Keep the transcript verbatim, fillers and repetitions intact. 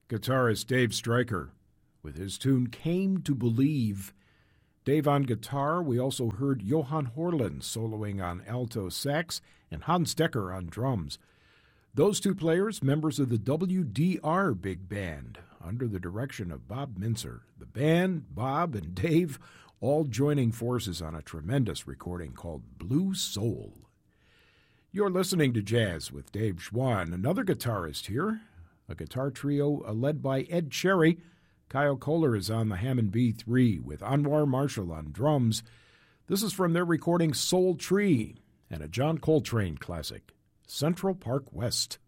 guitarist Dave Stryker with his tune Came to Believe. Dave on guitar. We also heard Johan Horland soloing on alto sax and Hans Decker on drums. Those two players, members of the W D R Big Band, under the direction of Bob Mintzer. The band, Bob, and Dave all joining forces on a tremendous recording called Blue Soul. You're listening to Jazz with Dave Schwann, another guitarist here, a guitar trio led by Ed Cherry. Kyle Kohler is on the Hammond B three with Anwar Marshall on drums. This is from their recording Soul Tree and a John Coltrane classic, Central Park West.